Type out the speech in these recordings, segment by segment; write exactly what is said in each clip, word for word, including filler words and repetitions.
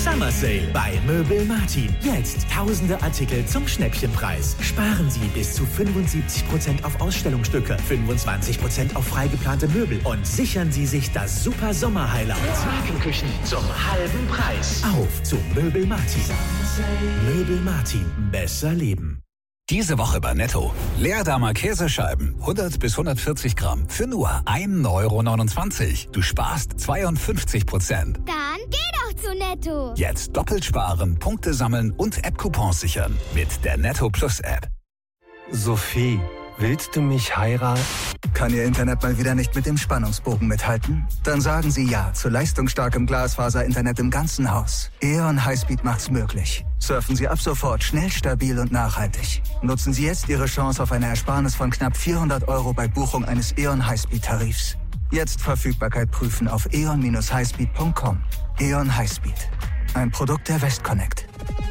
Summer Sale bei Möbel Martin. Jetzt tausende Artikel zum Schnäppchenpreis. Sparen Sie bis zu fünfundsiebzig Prozent auf Ausstellungsstücke, fünfundzwanzig Prozent auf freigeplante Möbel und sichern Sie sich das super Sommer-Highlight. Markenküchen zum halben Preis. Auf zu Möbel Martin. Möbel Martin. Besser leben. Diese Woche bei Netto. Leerdammer Käsescheiben, hundert bis hundertvierzig Gramm, für nur ein Euro neunundzwanzig. Du sparst zweiundfünfzig Prozent. Dann geh doch zu Netto. Jetzt doppelt sparen, Punkte sammeln und App-Coupons sichern mit der Netto Plus App. Sophie, willst du mich heiraten? Kann Ihr Internet mal wieder nicht mit dem Spannungsbogen mithalten? Dann sagen Sie ja zu leistungsstarkem Glasfaser-Internet im ganzen Haus. E O N Highspeed macht's möglich. Surfen Sie ab sofort schnell, stabil und nachhaltig. Nutzen Sie jetzt Ihre Chance auf eine Ersparnis von knapp vierhundert Euro bei Buchung eines E O N Highspeed-Tarifs. Jetzt Verfügbarkeit prüfen auf e o n dash highspeed punkt com. E O N Highspeed. Ein Produkt der Westconnect.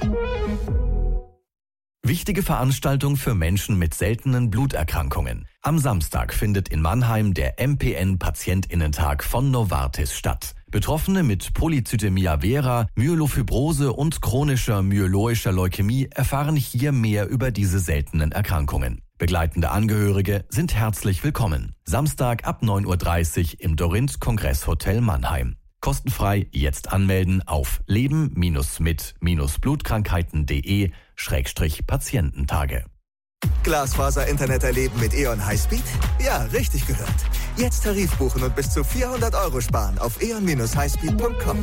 Wichtige Veranstaltung für Menschen mit seltenen Bluterkrankungen. Am Samstag findet in Mannheim der M P N-Patientinnentag von Novartis statt. Betroffene mit Polycythemia vera, Myelofibrose und chronischer myeloischer Leukämie erfahren hier mehr über diese seltenen Erkrankungen. Begleitende Angehörige sind herzlich willkommen. Samstag ab neun Uhr dreißig im Dorint Kongresshotel Mannheim. Kostenfrei jetzt anmelden auf leben-mit-blutkrankheiten.de Schrägstrich Patiententage. Glasfaser-Internet erleben mit E O N Highspeed? Ja, richtig gehört. Jetzt Tarif buchen und bis zu vierhundert Euro sparen auf e o n dash highspeed punkt com.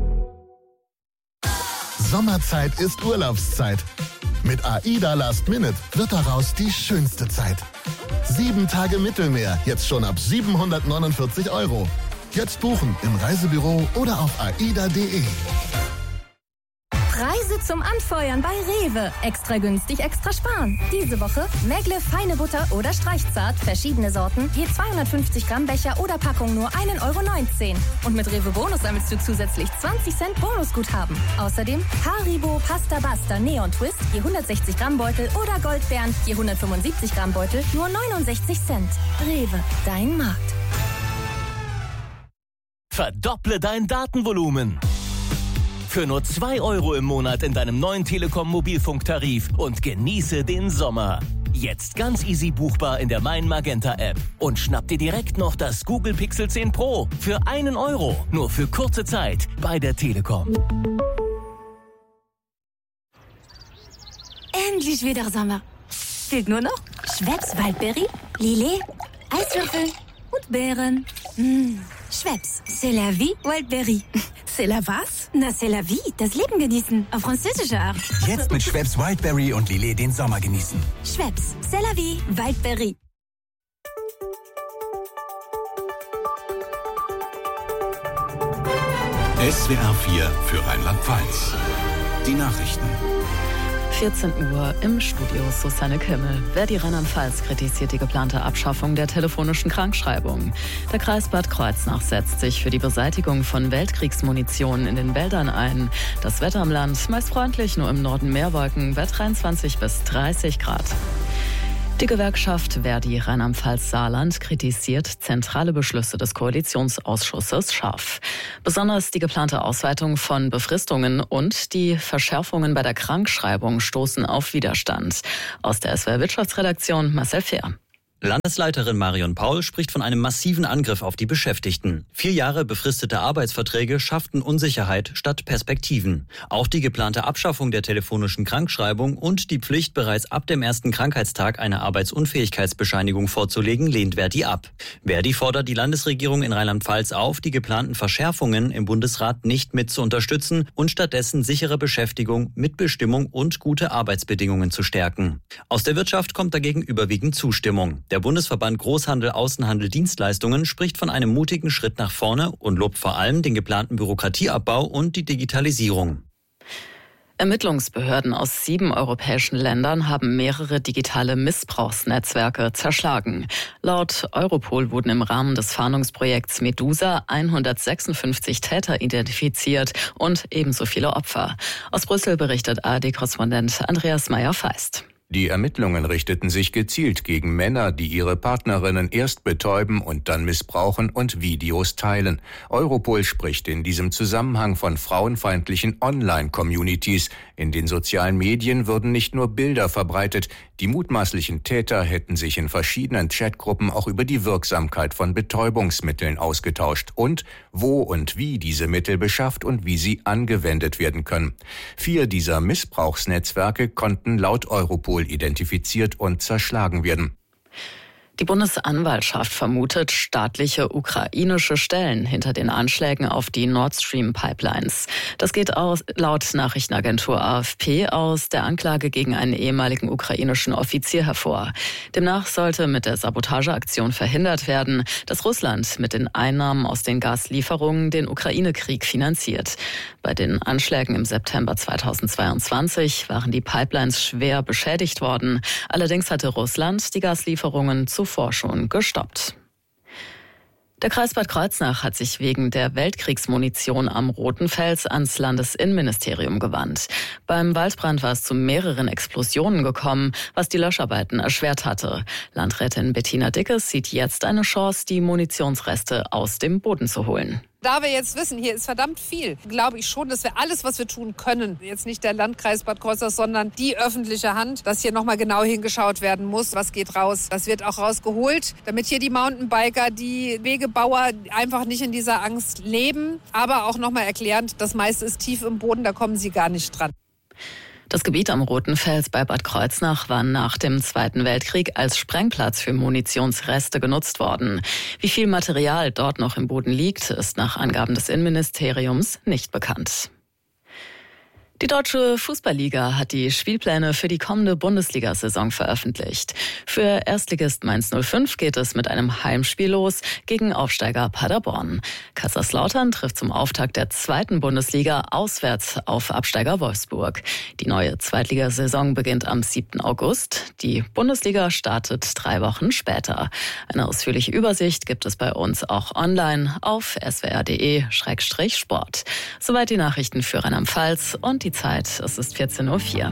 Sommerzeit ist Urlaubszeit. Mit AIDA Last Minute wird daraus die schönste Zeit. Sieben Tage Mittelmeer, jetzt schon ab siebenhundertneunundvierzig Euro. Jetzt buchen im Reisebüro oder auf aida punkt de. Preise zum Anfeuern bei Rewe. Extra günstig, extra sparen. Diese Woche Megle, feine Butter oder Streichzart, verschiedene Sorten, je zweihundertfünfzig Gramm Becher oder Packung nur ein Euro neunzehn. Und mit Rewe Bonus sammelst du zusätzlich zwanzig Cent Bonusguthaben. Außerdem Haribo Pasta Basta Neon Twist, je hundertsechzig Gramm Beutel oder Goldbeeren, je hundertfünfundsiebzig Gramm Beutel, nur neunundsechzig Cent. Rewe, dein Markt. Verdopple dein Datenvolumen. Für nur zwei Euro im Monat in deinem neuen Telekom-Mobilfunktarif und genieße den Sommer. Jetzt ganz easy buchbar in der Mein Magenta App. Und schnapp dir direkt noch das Google Pixel zehn Pro für einen Euro. Nur für kurze Zeit bei der Telekom. Endlich wieder Sommer. Fehlt nur noch Schweppes Waldbeere, Lillet, Eiswürfel und Beeren. Mmh. Schweppes, c'est la vie, Wildberry. C'est la was? Na, c'est la vie, das Leben genießen, auf französische Art. Jetzt mit Schweppes Wildberry und Lillet den Sommer genießen. Schweppes, c'est la vie, Wildberry. S W R vier für Rheinland-Pfalz. Die Nachrichten. vierzehn Uhr im Studio Susanne Kimmel. Verdi Rheinland-Pfalz kritisiert die geplante Abschaffung der telefonischen Krankschreibung. Der Kreis Bad Kreuznach setzt sich für die Beseitigung von Weltkriegsmunition in den Wäldern ein. Das Wetter im Land meist freundlich, nur im Norden mehr Wolken, bei dreiundzwanzig bis dreißig Grad. Die Gewerkschaft Verdi Rheinland-Pfalz-Saarland kritisiert zentrale Beschlüsse des Koalitionsausschusses scharf. Besonders die geplante Ausweitung von Befristungen und die Verschärfungen bei der Krankschreibung stoßen auf Widerstand. Aus der S W R Wirtschaftsredaktion Marcel Fehr. Landesleiterin Marion Paul spricht von einem massiven Angriff auf die Beschäftigten. Vier Jahre befristete Arbeitsverträge schafften Unsicherheit statt Perspektiven. Auch die geplante Abschaffung der telefonischen Krankschreibung und die Pflicht, bereits ab dem ersten Krankheitstag eine Arbeitsunfähigkeitsbescheinigung vorzulegen, lehnt Verdi ab. Verdi fordert die Landesregierung in Rheinland-Pfalz auf, die geplanten Verschärfungen im Bundesrat nicht mit zu unterstützen und stattdessen sichere Beschäftigung, Mitbestimmung und gute Arbeitsbedingungen zu stärken. Aus der Wirtschaft kommt dagegen überwiegend Zustimmung. Der Bundesverband Großhandel, Außenhandel, Dienstleistungen spricht von einem mutigen Schritt nach vorne und lobt vor allem den geplanten Bürokratieabbau und die Digitalisierung. Ermittlungsbehörden aus sieben europäischen Ländern haben mehrere digitale Missbrauchsnetzwerke zerschlagen. Laut Europol wurden im Rahmen des Fahndungsprojekts Medusa hundertsechsundfünfzig Täter identifiziert und ebenso viele Opfer. Aus Brüssel berichtet A R D-Korrespondent Andreas Meyer-Feist. Die Ermittlungen richteten sich gezielt gegen Männer, die ihre Partnerinnen erst betäuben und dann missbrauchen und Videos teilen. Europol spricht in diesem Zusammenhang von frauenfeindlichen Online-Communities. In den sozialen Medien würden nicht nur Bilder verbreitet, die mutmaßlichen Täter hätten sich in verschiedenen Chatgruppen auch über die Wirksamkeit von Betäubungsmitteln ausgetauscht und wo und wie diese Mittel beschafft und wie sie angewendet werden können. Vier dieser Missbrauchsnetzwerke konnten laut Europol identifiziert und zerschlagen werden. Die Bundesanwaltschaft vermutet staatliche ukrainische Stellen hinter den Anschlägen auf die Nord Stream Pipelines. Das geht aus, laut Nachrichtenagentur A F P aus der Anklage gegen einen ehemaligen ukrainischen Offizier hervor. Demnach sollte mit der Sabotageaktion verhindert werden, dass Russland mit den Einnahmen aus den Gaslieferungen den Ukraine-Krieg finanziert. Bei den Anschlägen im September zweitausendzweiundzwanzig waren die Pipelines schwer beschädigt worden. Allerdings hatte Russland die Gaslieferungen zuvor schon gestoppt. Der Kreis Bad Kreuznach hat sich wegen der Weltkriegsmunition am Roten Fels ans Landesinnenministerium gewandt. Beim Waldbrand war es zu mehreren Explosionen gekommen, was die Löscharbeiten erschwert hatte. Landrätin Bettina Dickes sieht jetzt eine Chance, die Munitionsreste aus dem Boden zu holen. Da wir jetzt wissen, hier ist verdammt viel, glaube ich schon, dass wir alles, was wir tun können, jetzt nicht der Landkreis Bad Kreuznach, sondern die öffentliche Hand, dass hier nochmal genau hingeschaut werden muss, was geht raus. Das wird auch rausgeholt, damit hier die Mountainbiker, die Wegebauer einfach nicht in dieser Angst leben. Aber auch nochmal erklärend, das meiste ist tief im Boden, da kommen sie gar nicht dran. Das Gebiet am Roten Fels bei Bad Kreuznach war nach dem Zweiten Weltkrieg als Sprengplatz für Munitionsreste genutzt worden. Wie viel Material dort noch im Boden liegt, ist nach Angaben des Innenministeriums nicht bekannt. Die Deutsche Fußballliga hat die Spielpläne für die kommende Bundesliga-Saison veröffentlicht. Für Erstligist Mainz null fünf geht es mit einem Heimspiel los gegen Aufsteiger Paderborn. Kaiserslautern trifft zum Auftakt der zweiten Bundesliga auswärts auf Absteiger Wolfsburg. Die neue Zweitligasaison beginnt am siebten August. Die Bundesliga startet drei Wochen später. Eine ausführliche Übersicht gibt es bei uns auch online auf s w r punkt d e Sport. Soweit die Nachrichten für Rheinland-Pfalz und die Zeit. Es ist vierzehn Uhr vier.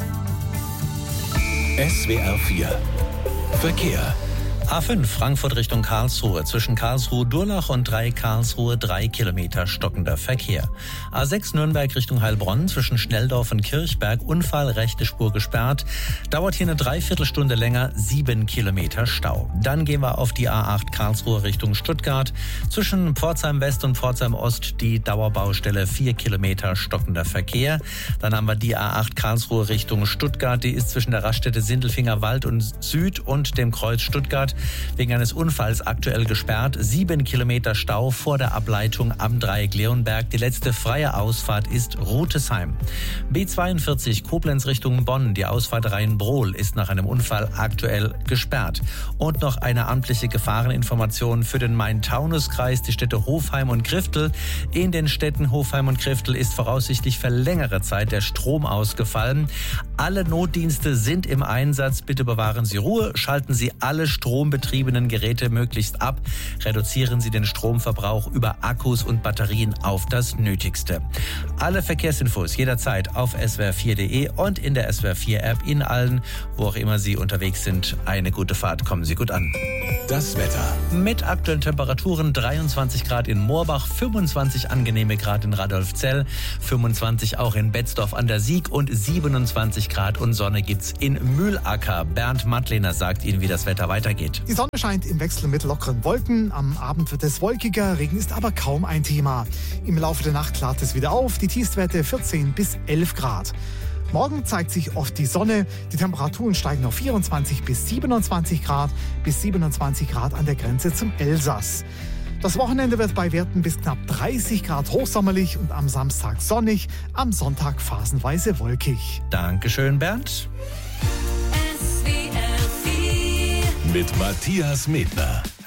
S W R vier Verkehr. A fünf Frankfurt Richtung Karlsruhe. Zwischen Karlsruhe-Durlach und drei Karlsruhe drei Kilometer stockender Verkehr. A sechs Nürnberg Richtung Heilbronn. Zwischen Schnelldorf und Kirchberg. Unfall, rechte Spur gesperrt. Dauert hier eine Dreiviertelstunde länger. Sieben Kilometer Stau. Dann gehen wir auf die A acht Karlsruhe Richtung Stuttgart. Zwischen Pforzheim West und Pforzheim Ost die Dauerbaustelle. Vier Kilometer stockender Verkehr. Dann haben wir die A acht Karlsruhe Richtung Stuttgart. Die ist zwischen der Raststätte Sindelfinger Wald und Süd und dem Kreuz Stuttgart wegen eines Unfalls aktuell gesperrt. Sieben Kilometer Stau vor der Ableitung am Dreieck Leonberg. Die letzte freie Ausfahrt ist Rutesheim. B zweiundvierzig Koblenz Richtung Bonn. Die Ausfahrt Rhein-Brohl ist nach einem Unfall aktuell gesperrt. Und noch eine amtliche Gefahreninformation für den Main-Taunus-Kreis, die Städte Hofheim und Kriftel. In den Städten Hofheim und Kriftel ist voraussichtlich für längere Zeit der Strom ausgefallen. Alle Notdienste sind im Einsatz. Bitte bewahren Sie Ruhe. Schalten Sie alle Strom strombetriebenen Geräte möglichst ab. Reduzieren Sie den Stromverbrauch über Akkus und Batterien auf das Nötigste. Alle Verkehrsinfos jederzeit auf s w r vier punkt d e und in der S W R vier App in allen, wo auch immer Sie unterwegs sind. Eine gute Fahrt, kommen Sie gut an. Das Wetter. Mit aktuellen Temperaturen dreiundzwanzig Grad in Moorbach, fünfundzwanzig angenehme Grad in Radolfzell, fünfundzwanzig auch in Betzdorf an der Sieg und siebenundzwanzig Grad und Sonne gibt's in Mühlacker. Bernd Mattlehner sagt Ihnen, wie das Wetter weitergeht. Die Sonne scheint im Wechsel mit lockeren Wolken. Am Abend wird es wolkiger, Regen ist aber kaum ein Thema. Im Laufe der Nacht klart es wieder auf, die Tiefstwerte vierzehn bis elf Grad. Morgen zeigt sich oft die Sonne, die Temperaturen steigen auf vierundzwanzig bis siebenundzwanzig Grad, bis siebenundzwanzig Grad an der Grenze zum Elsass. Das Wochenende wird bei Werten bis knapp dreißig Grad hochsommerlich und am Samstag sonnig, am Sonntag phasenweise wolkig. Dankeschön, Bernd. Mit Matthias Medner.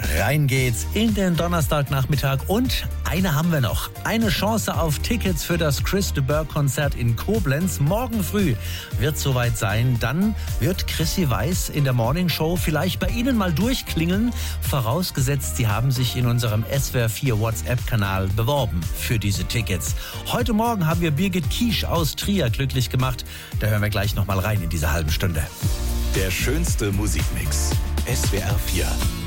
Rein geht's in den Donnerstagnachmittag und eine haben wir noch. Eine Chance auf Tickets für das Chris de Burgh-Konzert in Koblenz. Morgen früh wird soweit sein. Dann wird Chrissy Weiß in der Morning Show vielleicht bei Ihnen mal durchklingeln. Vorausgesetzt, Sie haben sich in unserem S W R vier WhatsApp-Kanal beworben für diese Tickets. Heute Morgen haben wir Birgit Kiesch aus Trier glücklich gemacht. Da hören wir gleich noch mal rein in diese halbe Stunde. Der schönste Musikmix. S W R vier.